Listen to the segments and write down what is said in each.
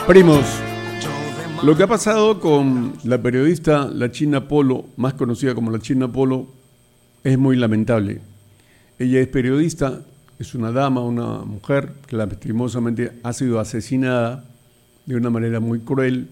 Primos, lo que ha pasado con la periodista La China Polo, más conocida como La China Polo, es muy lamentable. Ella es periodista, es una dama, una mujer que lastimosamente ha sido asesinada de una manera muy cruel.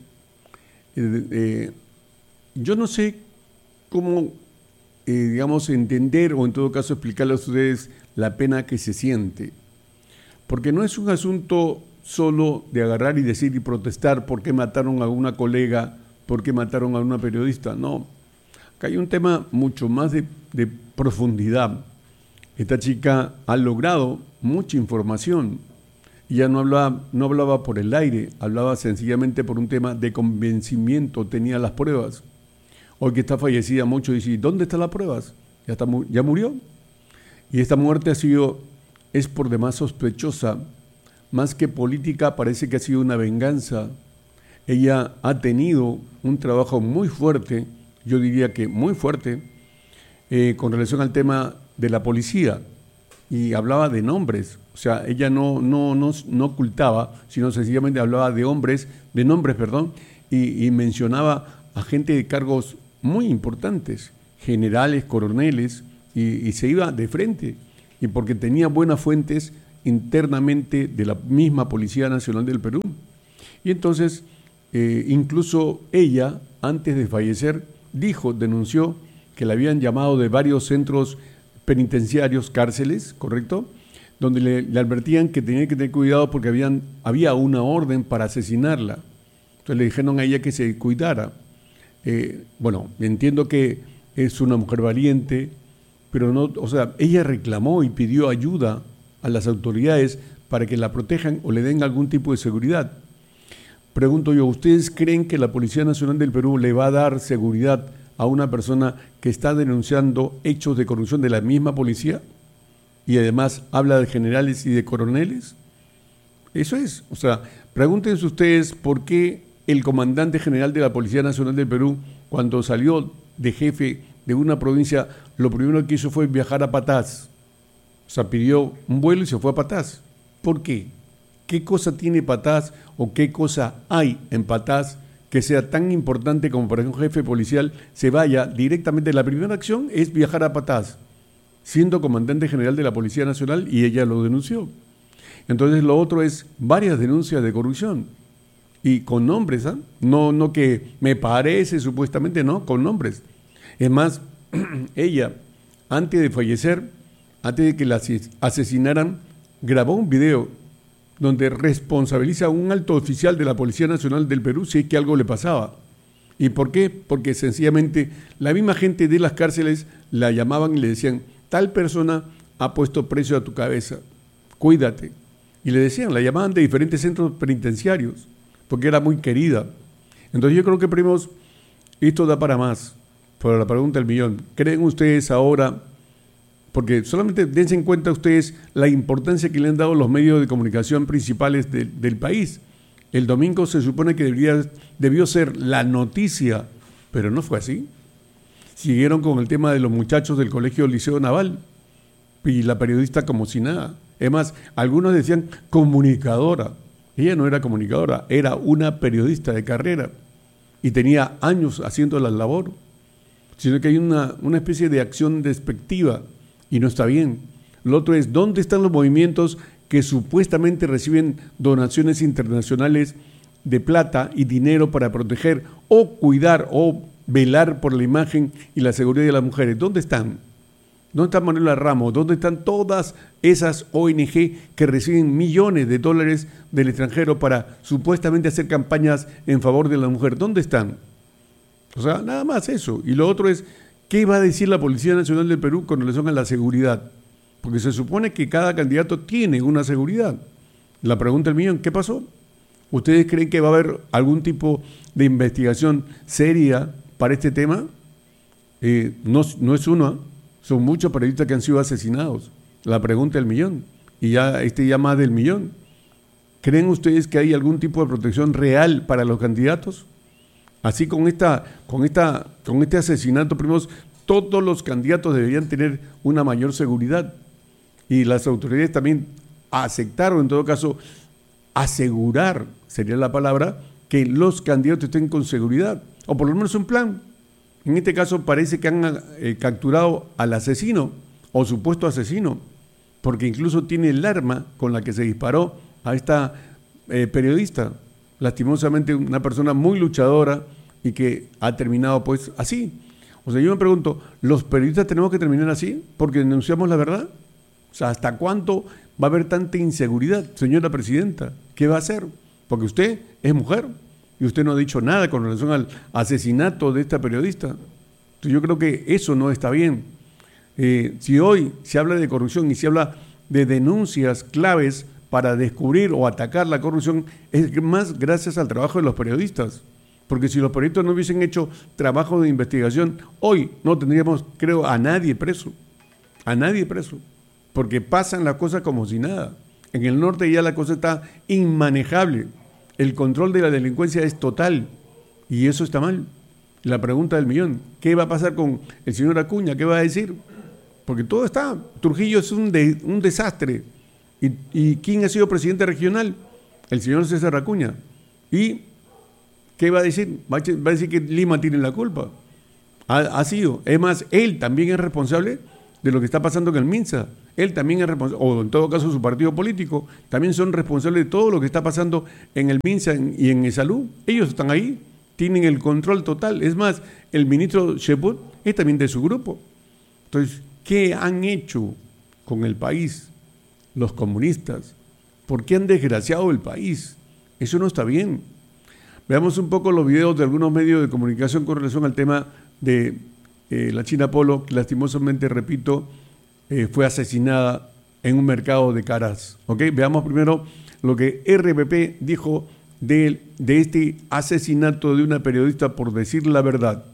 Yo no sé cómo, digamos, entender o en todo caso explicarle a ustedes la pena que se siente. Porque no es un asunto solo de agarrar y decir y protestar por qué mataron a una colega, por qué mataron a una periodista. No, acá hay un tema mucho más de profundidad. Esta chica ha logrado mucha información. Ella no hablaba por el aire, hablaba sencillamente por un tema de convencimiento, tenía las pruebas. Hoy que está fallecida, muchos dicen, ¿dónde están las pruebas? ¿Ya murió? Y esta muerte es por demás sospechosa. Más que política, parece que ha sido una venganza. Ella ha tenido un trabajo muy fuerte, yo diría que muy fuerte, con relación al tema de la policía. Y hablaba de nombres. O sea, ella no ocultaba, sino sencillamente hablaba de nombres, y mencionaba a gente de cargos muy importantes, generales, coroneles, y se iba de frente. Y porque tenía buenas fuentes internamente de la misma Policía Nacional del Perú. Y entonces, incluso ella, antes de fallecer, denunció que la habían llamado de varios centros penitenciarios, cárceles, ¿correcto?, donde le advertían que tenía que tener cuidado porque había una orden para asesinarla. Entonces le dijeron a ella que se cuidara. Bueno, entiendo que es una mujer valiente, pero no, o sea, ella reclamó y pidió ayuda a las autoridades para que la protejan o le den algún tipo de seguridad. Pregunto yo, ¿ustedes creen que la Policía Nacional del Perú le va a dar seguridad a una persona que está denunciando hechos de corrupción de la misma policía? Y además habla de generales y de coroneles. Eso es, o sea, pregúntense ustedes por qué el comandante general de la Policía Nacional del Perú, cuando salió de jefe de una provincia, lo primero que hizo fue viajar a Patás. O sea, pidió un vuelo y se fue a Patás. ¿Por qué? ¿Qué cosa tiene Patás o qué cosa hay en Patás que sea tan importante como para que un jefe policial se vaya directamente? La primera acción es viajar a Patás, siendo comandante general de la Policía Nacional, y ella lo denunció. Entonces lo otro es varias denuncias de corrupción y con nombres, ¿eh? No que me parece supuestamente, no, con nombres. Es más, ella, antes de fallecer, antes de que la asesinaran, grabó un video donde responsabiliza a un alto oficial de la Policía Nacional del Perú si es que algo le pasaba. ¿Y por qué? Porque sencillamente la misma gente de las cárceles la llamaban y le decían, tal persona ha puesto precio a tu cabeza, cuídate. Y le decían, la llamaban de diferentes centros penitenciarios, porque era muy querida. Entonces yo creo que, primos, esto da para más. Pero la pregunta del millón, ¿creen ustedes ahora? Porque solamente dense en cuenta ustedes la importancia que le han dado los medios de comunicación principales del país. El domingo se supone que debió ser la noticia, pero no fue así. Siguieron con el tema de los muchachos del Colegio Liceo Naval y la periodista como si nada. Es más, algunos decían comunicadora. Ella no era comunicadora, era una periodista de carrera y tenía años haciendo la labor. Sino que hay una especie de acción despectiva y no está bien. Lo otro es, ¿dónde están los movimientos que supuestamente reciben donaciones internacionales de plata y dinero para proteger o cuidar o velar por la imagen y la seguridad de las mujeres? ¿Dónde están? ¿Dónde está Manuela Ramos? ¿Dónde están todas esas ONG que reciben millones de dólares del extranjero para supuestamente hacer campañas en favor de la mujer? ¿Dónde están? O sea, nada más eso. Y lo otro es, ¿qué va a decir la Policía Nacional del Perú con relación a la seguridad? Porque se supone que cada candidato tiene una seguridad. La pregunta del millón, ¿qué pasó? ¿Ustedes creen que va a haber algún tipo de investigación seria para este tema? No es uno, son muchos periodistas que han sido asesinados. La pregunta del millón. Y ya más del millón. ¿Creen ustedes que hay algún tipo de protección real para los candidatos? Así con este asesinato, primos, todos los candidatos deberían tener una mayor seguridad. Y las autoridades también aceptaron, en todo caso, asegurar, sería la palabra, que los candidatos estén con seguridad, o por lo menos un plan. En este caso parece que han capturado al asesino, o supuesto asesino, porque incluso tiene el arma con la que se disparó a esta periodista. Lastimosamente una persona muy luchadora y que ha terminado pues así. O sea, yo me pregunto, ¿los periodistas tenemos que terminar así porque denunciamos la verdad? O sea, ¿hasta cuánto va a haber tanta inseguridad, señora presidenta? ¿Qué va a hacer? Porque usted es mujer y usted no ha dicho nada con relación al asesinato de esta periodista. Entonces yo creo que eso no está bien. Si hoy se habla de corrupción y se habla de denuncias claves para descubrir o atacar la corrupción, es más gracias al trabajo de los periodistas. Porque si los periodistas no hubiesen hecho trabajo de investigación, hoy no tendríamos, creo, a nadie preso. A nadie preso. Porque pasan las cosas como si nada. En el norte ya la cosa está inmanejable. El control de la delincuencia es total. Y eso está mal. La pregunta del millón, ¿qué va a pasar con el señor Acuña? ¿Qué va a decir? Porque todo está. Trujillo es un desastre. ¿Y quién ha sido presidente regional? El señor César Acuña. ¿Y qué va a decir? Va a decir que Lima tiene la culpa. Ha sido. Es más, él también es responsable de lo que está pasando en el MINSA. Él también es responsable, o en todo caso su partido político, también son responsables de todo lo que está pasando en el MINSA y en Salud. Ellos están ahí, tienen el control total. Es más, el ministro Chebut es también de su grupo. Entonces, ¿qué han hecho con el país los comunistas? ¿Por qué han desgraciado el país? Eso no está bien. Veamos un poco los videos de algunos medios de comunicación con relación al tema de la China Polo, que lastimosamente, repito, fue asesinada en un mercado de Caras. ¿Okay? Veamos primero lo que RPP dijo de este asesinato de una periodista por decir la verdad.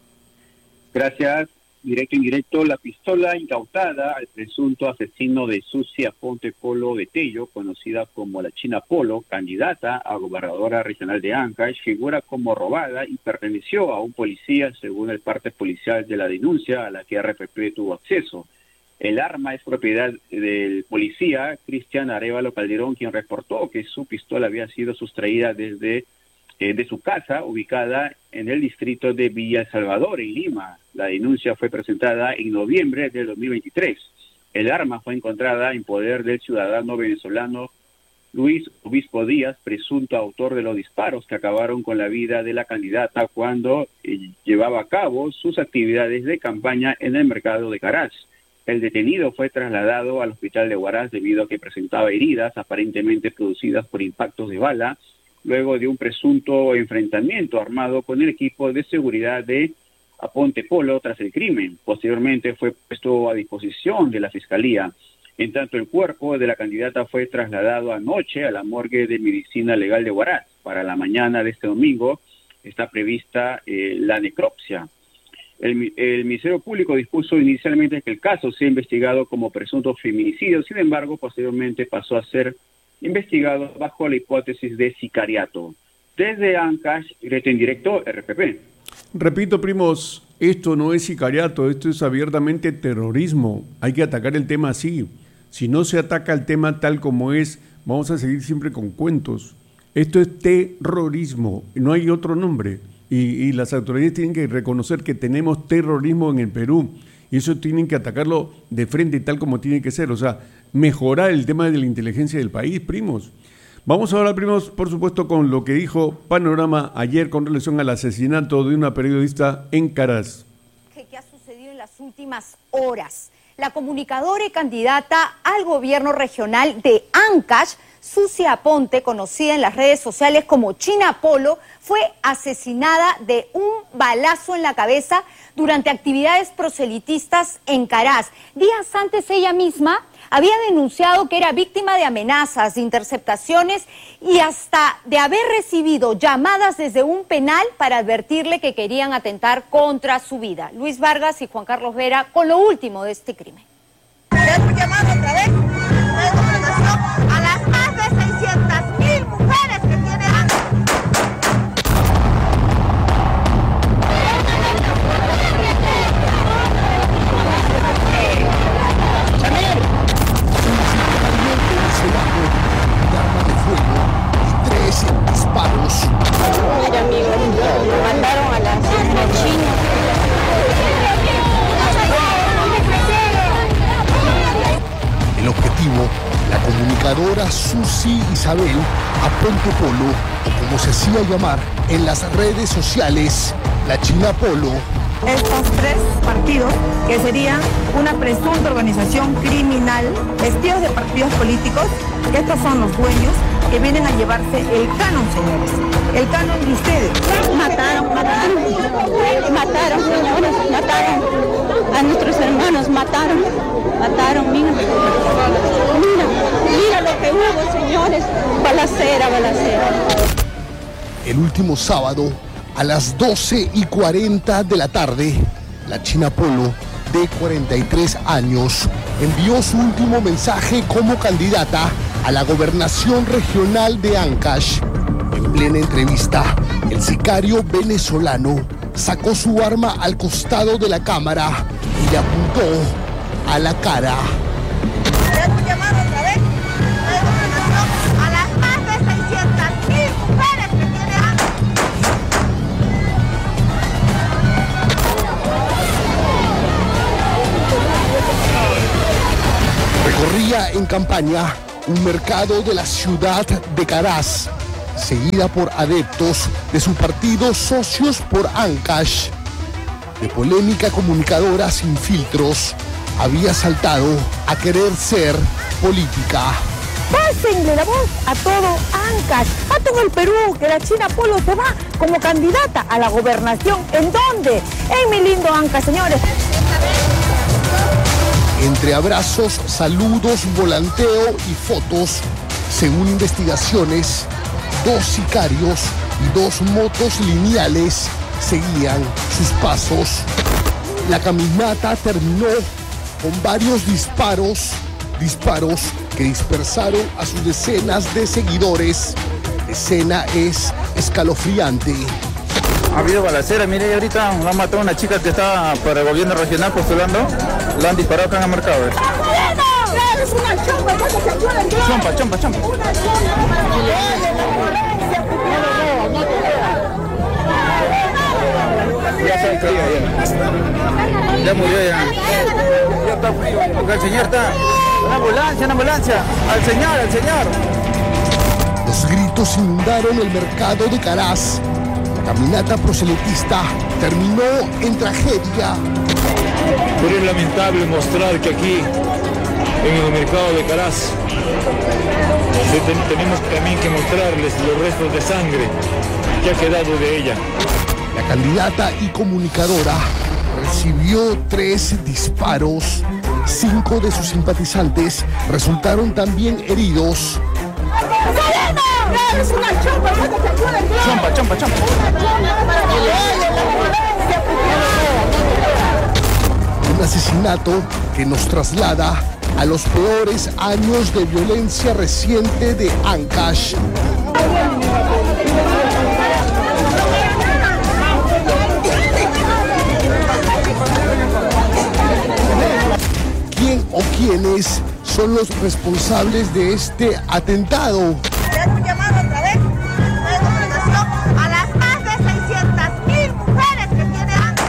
Gracias. Directo e indirecto, la pistola incautada al presunto asesino de Susi Aponte Polo de Tello, conocida como la China Polo, candidata a gobernadora regional de Ancash, figura como robada y perteneció a un policía, según el parte policial de la denuncia a la que RPP tuvo acceso. El arma es propiedad del policía Cristian Arévalo Calderón, quien reportó que su pistola había sido sustraída de su casa, ubicada en el distrito de Villa El Salvador, en Lima. La denuncia fue presentada en noviembre del 2023. El arma fue encontrada en poder del ciudadano venezolano Luis Obispo Díaz, presunto autor de los disparos que acabaron con la vida de la candidata cuando llevaba a cabo sus actividades de campaña en el mercado de Caras. El detenido fue trasladado al hospital de Huaraz debido a que presentaba heridas aparentemente producidas por impactos de bala, luego de un presunto enfrentamiento armado con el equipo de seguridad de Aponte Polo tras el crimen. Posteriormente fue puesto a disposición de la Fiscalía. En tanto, el cuerpo de la candidata fue trasladado anoche a la morgue de Medicina Legal de Huaraz. Para la mañana de este domingo está prevista la necropsia. El Ministerio Público dispuso inicialmente que el caso sea investigado como presunto feminicidio, sin embargo, posteriormente pasó a ser investigado bajo la hipótesis de sicariato. Desde Ancash, directo en directo, RPP. Repito, primos, esto no es sicariato, esto es abiertamente terrorismo. Hay que atacar el tema así. Si no se ataca el tema tal como es, vamos a seguir siempre con cuentos. Esto es terrorismo, no hay otro nombre. Y las autoridades tienen que reconocer que tenemos terrorismo en el Perú. Y eso tienen que atacarlo de frente tal como tiene que ser. O sea, mejorar el tema de la inteligencia del país, primos. Vamos a hablar, primos, por supuesto, con lo que dijo Panorama ayer con relación al asesinato de una periodista en Caras. ¿Qué ha sucedido en las últimas horas? La comunicadora y candidata al gobierno regional de Ancash, Susi Aponte, conocida en las redes sociales como China Polo, fue asesinada de un balazo en la cabeza durante actividades proselitistas en Caras. Días antes ella misma había denunciado que era víctima de amenazas, de interceptaciones y hasta de haber recibido llamadas desde un penal para advertirle que querían atentar contra su vida. Luis Vargas y Juan Carlos Vera con lo último de este crimen. Llamado otra vez a las más de 600.000 mujeres que tiene Ancash. Arma de fuego comunicadora Susi Isabel Aponte Polo, o como se hacía llamar en las redes sociales, la China Polo. Estos tres partidos, que serían una presunta organización criminal, vestidos de partidos políticos, que estos son los dueños, que vienen a llevarse el canon, señores. El canon de ustedes. Mataron, señores, mataron a nuestros hermanos, mataron, mira lo que hubo, señores, balacera. El último sábado, a las 12:40 de la tarde, la China Polo, de 43 años, envió su último mensaje como candidata a la gobernación regional de Ancash. En plena entrevista, el sicario venezolano sacó su arma al costado de la cámara y le apuntó a la cara. Queremos llamar otra vez a las más de 600.000 mujeres que tiene Ancash. Recorría en campaña un mercado de la ciudad de Caraz, seguida por adeptos de su partido Socios por Ancash. De polémica comunicadora sin filtros, había saltado a querer ser política. Pásenle la voz a todo Ancash, a todo el Perú, que la China Polo se va como candidata a la gobernación. ¿En dónde? En mi lindo Ancash, señores. Entre abrazos, saludos, volanteo y fotos, según investigaciones, 2 sicarios y 2 motos lineales seguían sus pasos. La caminata terminó con varios disparos que dispersaron a sus decenas de seguidores. La escena es escalofriante. Ha habido balacera, mire, ahorita han matado a una chica que estaba para el gobierno regional postulando, la han disparado acá en el mercado. Chompa. Ya se caído, ya murió ya. Ya está frío, porque el señor está. Una ambulancia, al señor. Los gritos inundaron el mercado de Caraz. La caminata proselitista terminó en tragedia. Pero es lamentable mostrar que aquí, en el mercado de Caraz, tenemos también que mostrarles los restos de sangre que ha quedado de ella. La candidata y comunicadora recibió 3 disparos. 5 de sus simpatizantes resultaron también heridos. Chompa. Un asesinato que nos traslada a los peores años de violencia reciente de Ancash. ¿Quién o quiénes son los responsables de este atentado? Queremos llamar otra vez a las más de 600.000 mujeres que tiene Ancash.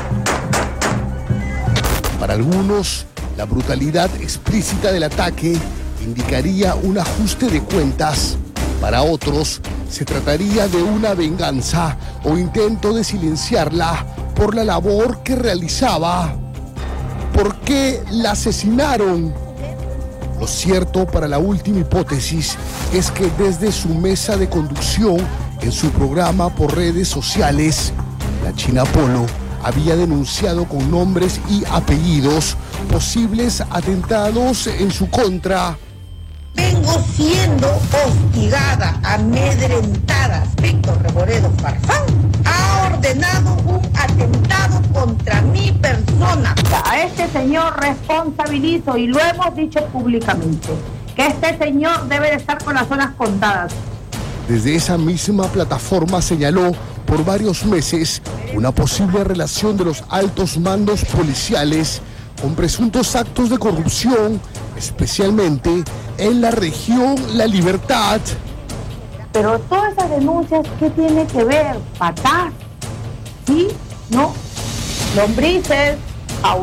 Para algunos, la brutalidad explícita del ataque indicaría un ajuste de cuentas. Para otros, se trataría de una venganza o intento de silenciarla por la labor que realizaba. ¿Por qué la asesinaron? Lo cierto para la última hipótesis es que desde su mesa de conducción en su programa por redes sociales, la China Polo había denunciado con nombres y apellidos posibles atentados en su contra. Vengo siendo hostigada, amedrentada. Víctor Reboredo Farfán ha ordenado un atentado contra mi persona. A este señor responsabilizo, y lo hemos dicho públicamente, que este señor debe de estar con las zonas contadas. Desde esa misma plataforma señaló por varios meses una posible relación de los altos mandos policiales con presuntos actos de corrupción, especialmente en la región La Libertad. Pero todas esas denuncias, ¿qué tiene que ver? ¿Patás? ¿Sí? ¿No? Lombrices,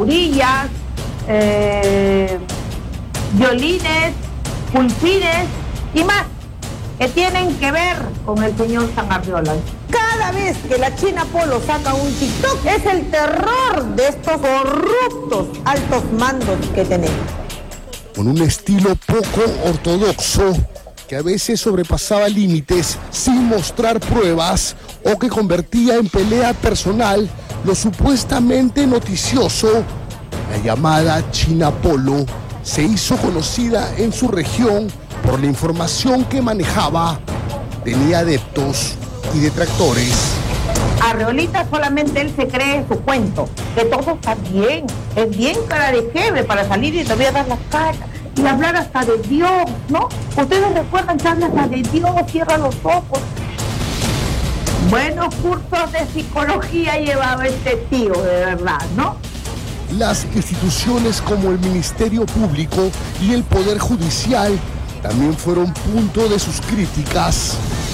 aurillas, violines, pulpines, y más que tienen que ver con el señor Sanarriola. Cada vez que la China Polo saca un TikTok es el terror de estos corruptos altos mandos que tenemos. Con un estilo poco ortodoxo que a veces sobrepasaba límites sin mostrar pruebas o que convertía en pelea personal lo supuestamente noticioso, la llamada China Polo se hizo conocida en su región por la información que manejaba. Tenía adeptos y detractores. Arreolita solamente él se cree su cuento, que todo está bien, es bien cara de jefe para salir y todavía dar las caras y hablar hasta de Dios, ¿no? Ustedes recuerdan que habla hasta de Dios, cierra los ojos. Buenos cursos de psicología llevaba este tío, de verdad, ¿no? Las instituciones como el Ministerio Público y el Poder Judicial también fueron punto de sus críticas.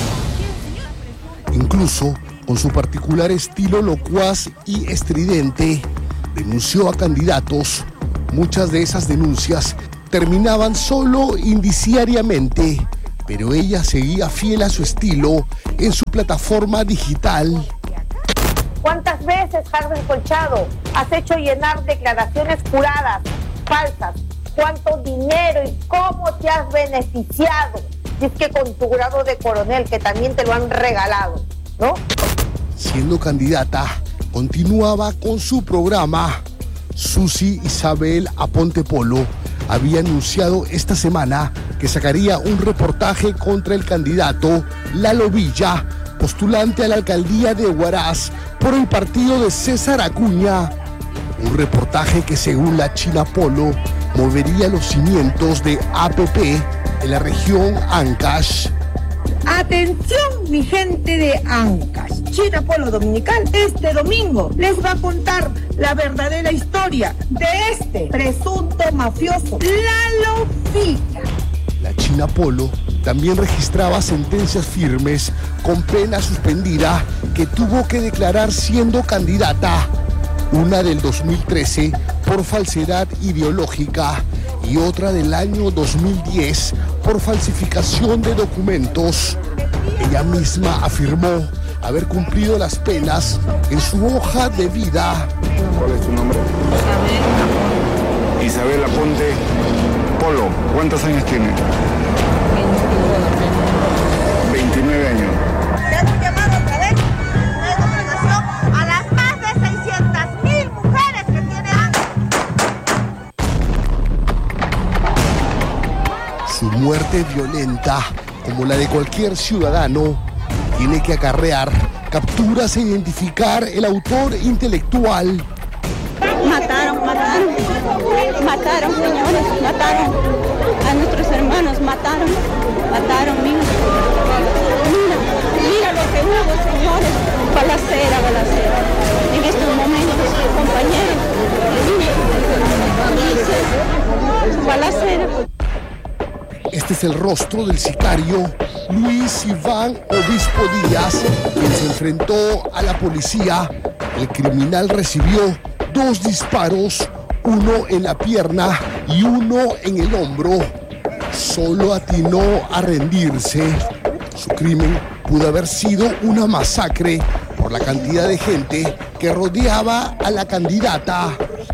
Incluso, con su particular estilo locuaz y estridente, denunció a candidatos. Muchas de esas denuncias terminaban solo indiciariamente, pero ella seguía fiel a su estilo en su plataforma digital. ¿Cuántas veces, Harvey Colchado, has hecho llenar declaraciones juradas, falsas? ¿Cuánto dinero y cómo te has beneficiado? Y es que con tu grado de coronel, que también te lo han regalado, ¿no? Siendo candidata, continuaba con su programa. Susi Isabel Aponte Polo había anunciado esta semana que sacaría un reportaje contra el candidato Lalo Villa, postulante a la alcaldía de Huaraz por el partido de César Acuña. Un reportaje que, según la China Polo, movería los cimientos de APP en la región Ancash. Atención, mi gente de Ancash. China Polo Dominical este domingo les va a contar la verdadera historia de este presunto mafioso Lalo Villa. La China Polo también registraba sentencias firmes con pena suspendida que tuvo que declarar siendo candidata. Una del 2013 por falsedad ideológica y otra del año 2010 por falsificación de documentos. Ella misma afirmó haber cumplido las penas en su hoja de vida. ¿Cuál es tu nombre? Isabel Aponte Polo. ¿Cuántos años tiene? 29 años. Le hemos llamado otra vez de comunicación a las más de 600,000 mujeres que tiene Ancash. Su muerte violenta, como la de cualquier ciudadano, tiene que acarrear capturas e identificar el autor intelectual. Mataron, señores, mataron a nuestros hermanos, mataron, mira lo que hubo, señores, balacera, en estos momentos, compañeros, balacera. Este es el rostro del sicario Luis Iván Obispo Díaz, quien se enfrentó a la policía. El criminal recibió 2 disparos, uno en la pierna y uno en el hombro. Solo atinó a rendirse. Su crimen pudo haber sido una masacre por la cantidad de gente que rodeaba a la candidata.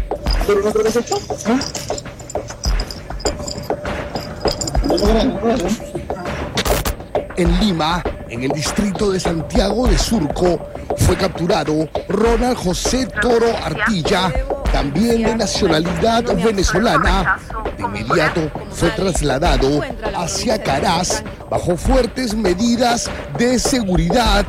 En Lima, en el distrito de Santiago de Surco, fue capturado Ronald José Toro Artilla, también de nacionalidad venezolana. De inmediato fue trasladado hacia Caraz bajo fuertes medidas de seguridad.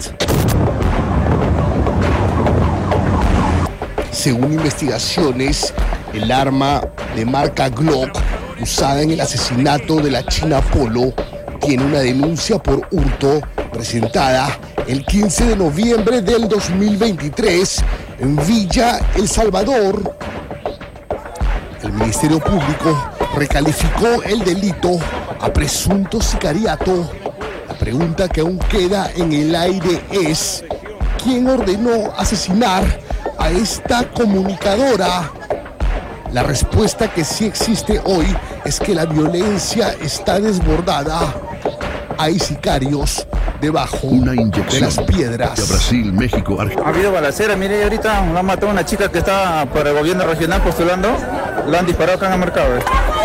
Según investigaciones, el arma de marca Glock usada en el asesinato de la China Polo tiene una denuncia por hurto presentada el 15 de noviembre del 2023 en Villa El Salvador. El Ministerio Público recalificó el delito a presunto sicariato. La pregunta que aún queda en el aire es: ¿quién ordenó asesinar a esta comunicadora? La respuesta que sí existe hoy es que la violencia está desbordada. hay sicarios debajo una de inyección las piedras. de Brasil, México, Ha habido balacera, mire, ahorita lo han matado a una chica que está para el gobierno regional postulando. La han disparado acá en el mercado.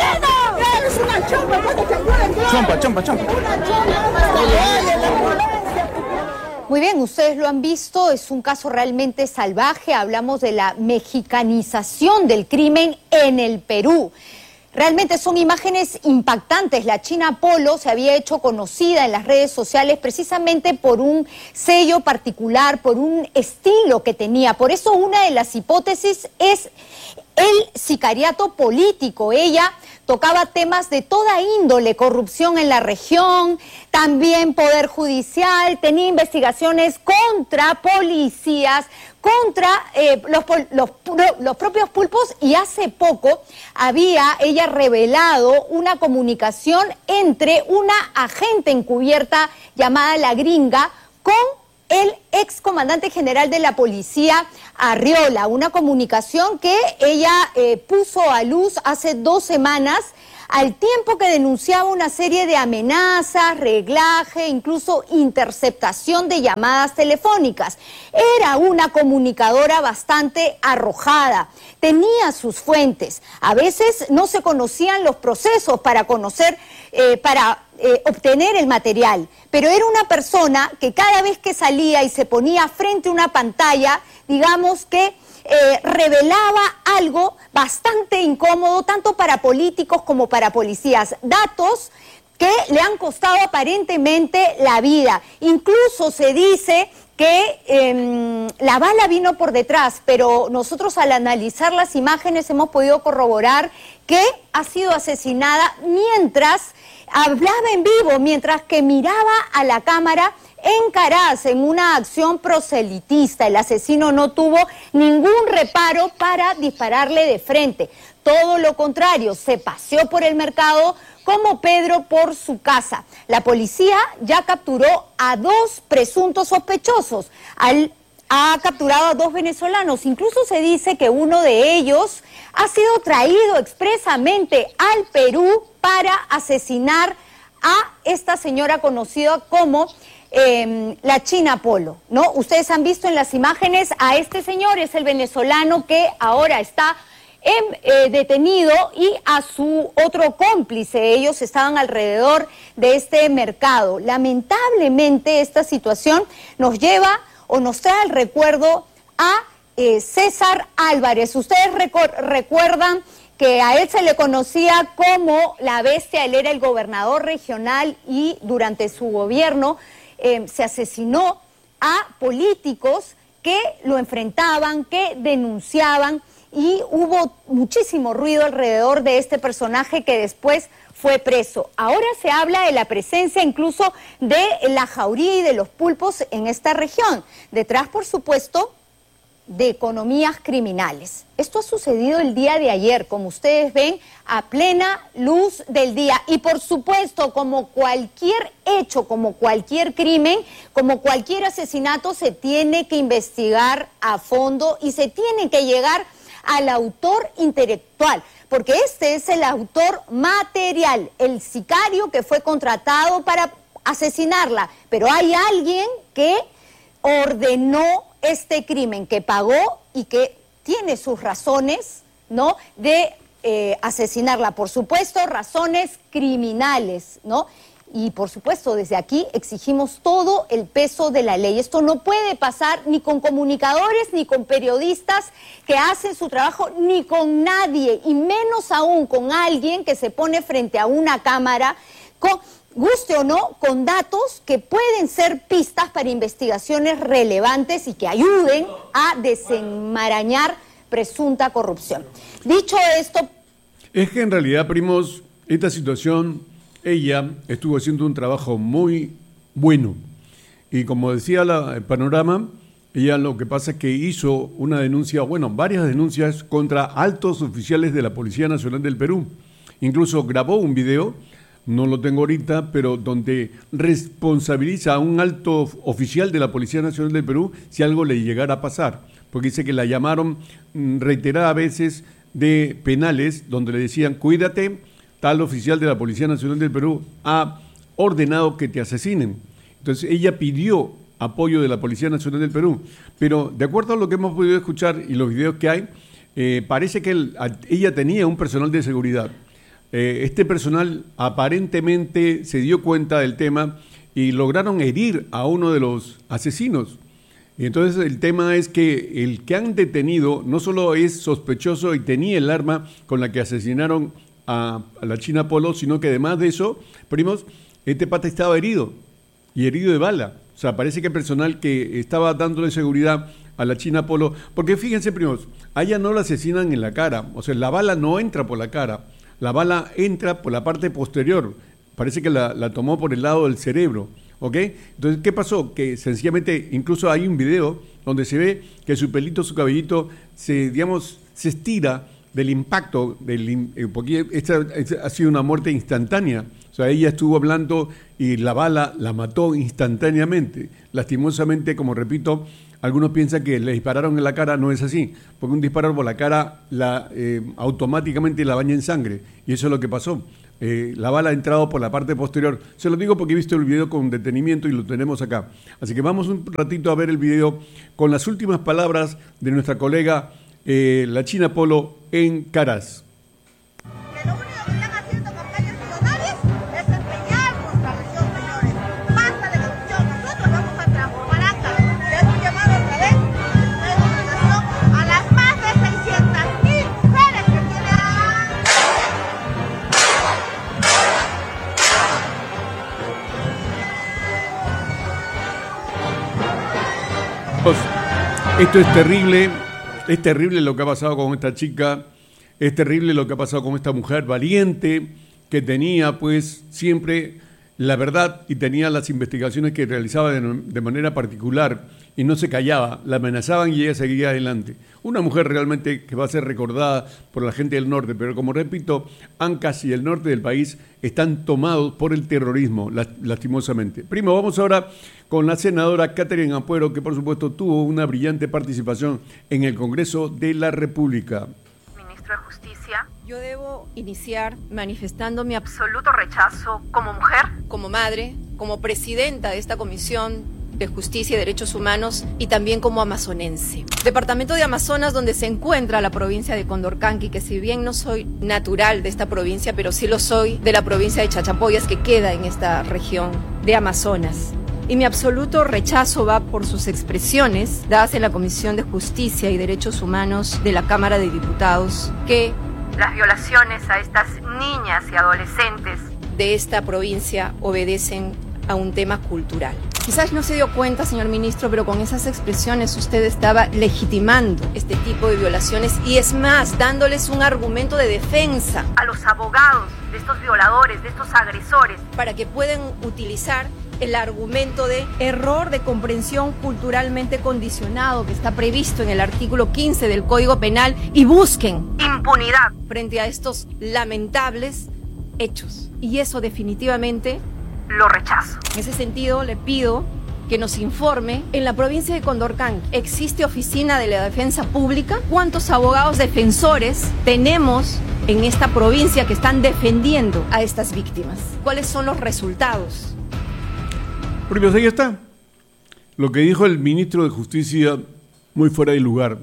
Chompa. Muy bien, ustedes lo han visto, es un caso realmente salvaje. Hablamos de la mexicanización del crimen en el Perú. Realmente son imágenes impactantes. La China Polo se había hecho conocida en las redes sociales precisamente por un sello particular, por un estilo que tenía. Por eso una de las hipótesis es el sicariato político. Ella tocaba temas de toda índole, corrupción en la región, también poder judicial, tenía investigaciones contra policías, contra los propios pulpos, y hace poco había ella revelado una comunicación entre una agente encubierta llamada La Gringa con el excomandante general de la policía, Arriola, una comunicación que ella puso a luz hace 2 semanas, al tiempo que denunciaba una serie de amenazas, reglaje, incluso interceptación de llamadas telefónicas. Era una comunicadora bastante arrojada, tenía sus fuentes. A veces no se conocían los procesos para obtener el material, pero era una persona que cada vez que salía y se ponía frente a una pantalla, digamos que revelaba algo bastante incómodo, tanto para políticos como para policías. Datos que le han costado aparentemente la vida. Incluso se dice que la bala vino por detrás, pero nosotros al analizar las imágenes hemos podido corroborar que ha sido asesinada mientras hablaba en vivo, mientras que miraba a la cámara en Caraz, en una acción proselitista. El asesino no tuvo ningún reparo para dispararle de frente. Todo lo contrario, se paseó por el mercado como Pedro por su casa. La policía ya capturó a 2 presuntos sospechosos. Ha capturado a 2 venezolanos. Incluso se dice que uno de ellos ha sido traído expresamente al Perú para asesinar a esta señora conocida como la China Polo, ¿no? Ustedes han visto en las imágenes a este señor, es el venezolano que ahora está detenido, y a su otro cómplice. Ellos estaban alrededor de este mercado. Lamentablemente esta situación nos lleva o nos trae el recuerdo a César Álvarez. Ustedes recuerdan que a él se le conocía como la bestia. Él era el gobernador regional y durante su gobierno se asesinó a políticos que lo enfrentaban, que denunciaban, y hubo muchísimo ruido alrededor de este personaje que después fue preso. Ahora se habla de la presencia incluso de la jauría y de los pulpos en esta región. Detrás, por supuesto, de economías criminales. Esto ha sucedido el día de ayer, como ustedes ven, a plena luz del día. Y por supuesto, como cualquier hecho, como cualquier crimen, como cualquier asesinato, se tiene que investigar a fondo y se tiene que llegar al autor intelectual, porque este es el autor material, el sicario que fue contratado para asesinarla, pero hay alguien que ordenó este crimen, que pagó y que tiene sus razones, ¿no?, de asesinarla. Por supuesto, razones criminales, ¿no? Y por supuesto, desde aquí exigimos todo el peso de la ley. Esto no puede pasar ni con comunicadores, ni con periodistas que hacen su trabajo, ni con nadie, y menos aún con alguien que se pone frente a una cámara, guste o no, con datos que pueden ser pistas para investigaciones relevantes y que ayuden a desenmarañar presunta corrupción. Dicho esto... Es que en realidad, primos, esta situación, ella estuvo haciendo un trabajo muy bueno. Y como decía el panorama, ella lo que pasa es que hizo una denuncia, bueno, varias denuncias contra altos oficiales de la Policía Nacional del Perú. Incluso grabó un video, no lo tengo ahorita, pero donde responsabiliza a un alto oficial de la Policía Nacional del Perú si algo le llegara a pasar. Porque dice que la llamaron reiteradas veces de penales donde le decían, cuídate, tal oficial de la Policía Nacional del Perú ha ordenado que te asesinen. Entonces ella pidió apoyo de la Policía Nacional del Perú, pero de acuerdo a lo que hemos podido escuchar y los videos que hay, parece que ella tenía un personal de seguridad. Este personal aparentemente se dio cuenta del tema y lograron herir a uno de los asesinos. Y entonces el tema es que el que han detenido no solo es sospechoso y tenía el arma con la que asesinaron a la China Polo, sino que además de eso, primos, este pata estaba herido y herido de bala. O sea, parece que el personal que estaba dándole seguridad a la China Polo, porque fíjense, primos, a ella no la asesinan en la cara, o sea, la bala no entra por la cara, la bala entra por la parte posterior, parece que la tomó por el lado del cerebro, ¿ok? Entonces, ¿qué pasó? Que sencillamente, incluso hay un video donde se ve que su pelito, su cabellito, se estira del impacto, porque esta ha sido una muerte instantánea. O sea, ella estuvo hablando y la bala la mató instantáneamente. Lastimosamente, como repito, algunos piensan que le dispararon en la cara, no es así, porque un disparo por la cara automáticamente la baña en sangre, y eso es lo que pasó. La bala ha entrado por la parte posterior. Se lo digo porque he visto el video con detenimiento y lo tenemos acá. Así que vamos un ratito a ver el video con las últimas palabras de nuestra colega la China Polo en Caraz. Que lo único que están haciendo campañas ciudadanas es empeñarnos la región, señores. Basta de corrupción, nosotros vamos a transformar acá. Le hemos llamado otra vez de educación a las más de 600.000 mujeres que tienen. Esto es terrible lo que ha pasado con esta chica, es terrible lo que ha pasado con esta mujer valiente que tenía pues siempre la verdad y tenía las investigaciones que realizaba de manera particular y no se callaba, la amenazaban y ella seguía adelante. Una mujer realmente que va a ser recordada por la gente del norte, pero como repito, Ancash y el norte del país están tomados por el terrorismo, lastimosamente. Primo, vamos ahora con la senadora Catherine Ampuero, que por supuesto tuvo una brillante participación en el Congreso de la República. Ministro de Justicia, yo debo iniciar manifestando mi absoluto rechazo como mujer, como madre, como presidenta de esta Comisión de Justicia y Derechos Humanos y también como amazonense. Departamento de Amazonas, donde se encuentra la provincia de Condorcanqui, que si bien no soy natural de esta provincia, pero sí lo soy de la provincia de Chachapoyas, que queda en esta región de Amazonas. Y mi absoluto rechazo va por sus expresiones dadas en la Comisión de Justicia y Derechos Humanos de la Cámara de Diputados, que las violaciones a estas niñas y adolescentes de esta provincia obedecen a un tema cultural. Quizás no se dio cuenta, señor ministro, pero con esas expresiones usted estaba legitimando este tipo de violaciones y es más, dándoles un argumento de defensa a los abogados de estos violadores, de estos agresores, para que puedan utilizar el argumento de error de comprensión culturalmente condicionado que está previsto en el artículo 15 del Código Penal y busquen impunidad frente a estos lamentables hechos. Y eso definitivamente lo rechazo. En ese sentido, le pido que nos informe, en la provincia de Condorcanqui, ¿existe oficina de la defensa pública? ¿Cuántos abogados defensores tenemos en esta provincia que están defendiendo a estas víctimas? ¿Cuáles son los resultados? Pues ahí está. Lo que dijo el ministro de Justicia, muy fuera de lugar.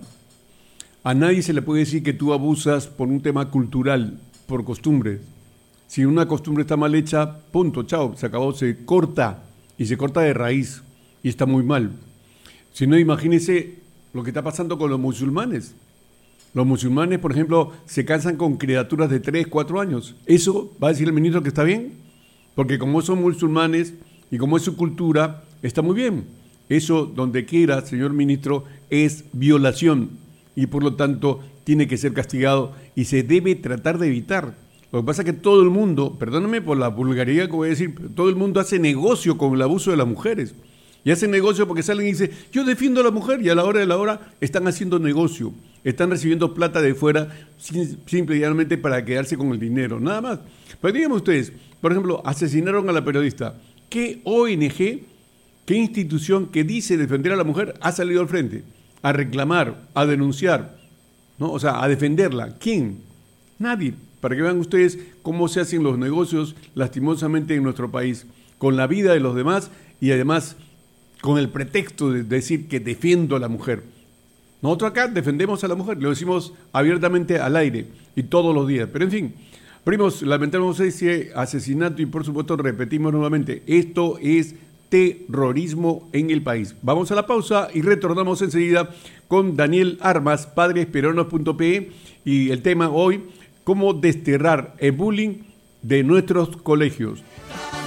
A nadie se le puede decir que tú abusas por un tema cultural, por costumbre. Si una costumbre está mal hecha, punto, chao, se acabó, se corta, y se corta de raíz, y está muy mal. Si no, imagínese lo que está pasando con los musulmanes. Los musulmanes, por ejemplo, se casan con criaturas de 3, 4 años. ¿Eso va a decir el ministro que está bien? Porque como son musulmanes y como es su cultura, está muy bien. Eso, donde quiera, señor ministro, es violación, y por lo tanto tiene que ser castigado y se debe tratar de evitar. Lo que pasa es que todo el mundo, perdóname por la vulgaridad que voy a decir, pero todo el mundo hace negocio con el abuso de las mujeres. Y hacen negocio porque salen y dicen, yo defiendo a la mujer, y a la hora de la hora están haciendo negocio. Están recibiendo plata de fuera simplemente para quedarse con el dinero, nada más. Pero díganme ustedes, por ejemplo, asesinaron a la periodista. ¿Qué ONG, qué institución que dice defender a la mujer ha salido al frente a reclamar, a denunciar, ¿no? O sea, a defenderla? ¿Quién? Nadie. Para que vean ustedes cómo se hacen los negocios lastimosamente en nuestro país. con la vida de los demás y además con el pretexto de decir que defiendo a la mujer. Nosotros acá defendemos a la mujer, lo decimos abiertamente al aire y todos los días. Pero en fin, primos, lamentamos ese asesinato y por supuesto repetimos nuevamente, esto es terrorismo en el país. Vamos a la pausa y retornamos enseguida con Daniel Armas, padresperuanos.pe, y el tema hoy, cómo desterrar el bullying de nuestros colegios.